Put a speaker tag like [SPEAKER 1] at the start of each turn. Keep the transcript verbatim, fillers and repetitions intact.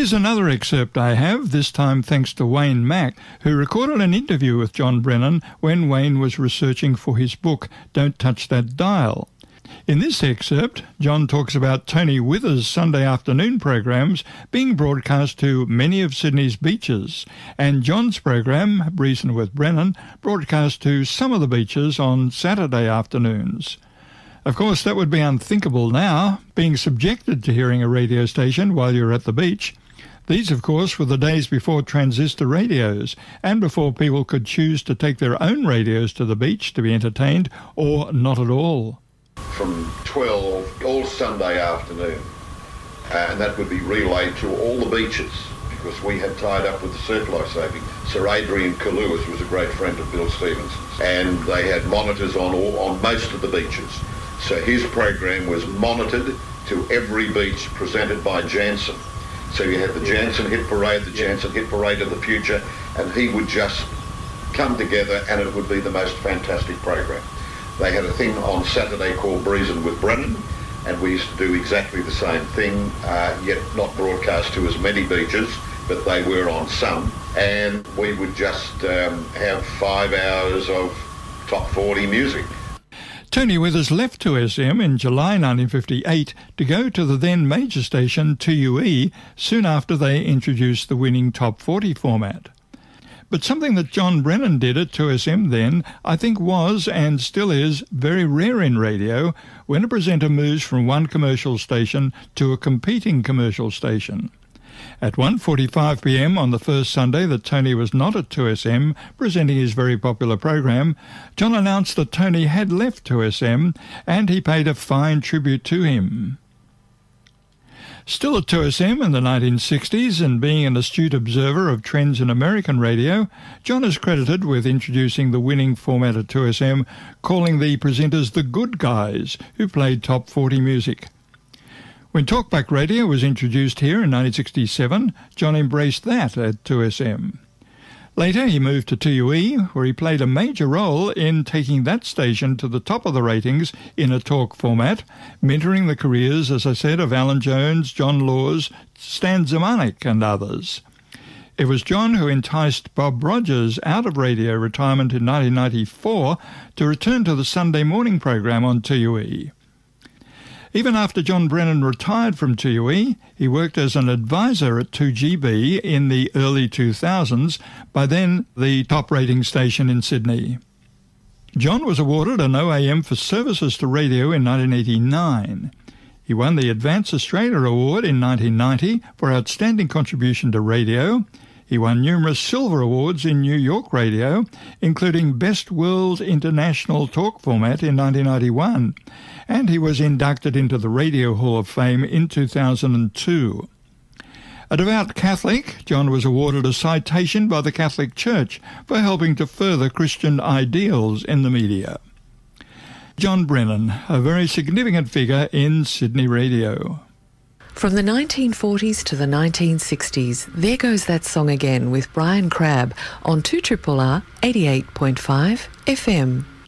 [SPEAKER 1] Here's another excerpt I have, this time thanks to Wayne Mack, who recorded an interview with John Brennan when Wayne was researching for his book, Don't Touch That Dial. In this excerpt, John talks about Tony Withers' Sunday afternoon programs being broadcast to many of Sydney's beaches, and John's program, Breezin' with Brennan, broadcast to some of the beaches on Saturday afternoons. Of course, that would be unthinkable now, being subjected to hearing a radio station while you're at the beach. These, of course, were the days before transistor radios, and before people could choose to take their own radios to the beach to be entertained, or not at all.
[SPEAKER 2] From twelve all Sunday afternoon, and that would be relayed to all the beaches, because we had tied up with the Surf Life Saving. Sir Adrian Kaluas was a great friend of Bill Stevenson's, and they had monitors on all, on most of the beaches. So his program was monitored to every beach, presented by Jansen. So you had the Jansen Hit Parade, the Jansen Hit Parade of the Future, and he would just come together and it would be the most fantastic program. They had a thing on Saturday called Breezin' with Brennan, and we used to do exactly the same thing, uh, yet not broadcast to as many beaches, but they were on some. And we would just um, have five hours of top forty music.
[SPEAKER 1] Tony Withers left two S M in July nineteen fifty-eight to go to the then major station two U E soon after they introduced the winning top forty format. But something that John Brennan did at two S M then, I think was, and still is, very rare in radio, when a presenter moves from one commercial station to a competing commercial station. At one forty-five p m on the first Sunday that Tony was not at two S M presenting his very popular program, John announced that Tony had left two S M, and he paid a fine tribute to him. Still at two S M in the nineteen sixties, and being an astute observer of trends in American radio, John is credited with introducing the winning format at two S M, calling the presenters the good guys, who played top forty music. When Talkback Radio was introduced here in nineteen sixty-seven, John embraced that at two S M. Later he moved to two U E, where he played a major role in taking that station to the top of the ratings in a talk format, mentoring the careers, as I said, of Alan Jones, John Laws, Stan Zemanek and others. It was John who enticed Bob Rogers out of radio retirement in nineteen ninety-four to return to the Sunday morning program on two U E. Even after John Brennan retired from two U E, he worked as an advisor at two G B in the early two thousands, by then the top rating station in Sydney. John was awarded an O A M for services to radio in nineteen eighty-nine. He won the Advance Australia Award in nineteen ninety for outstanding contribution to radio. He won numerous silver awards in New York radio, including Best World International Talk Format in nineteen ninety-one, and he was inducted into the Radio Hall of Fame in two thousand two. A devout Catholic, John was awarded a citation by the Catholic Church for helping to further Christian ideals in the media. John Brennan, a very significant figure in Sydney radio.
[SPEAKER 3] From the nineteen forties to the nineteen sixties, There Goes That Song Again with Brian Crabb on two R R R eighty-eight point five F M.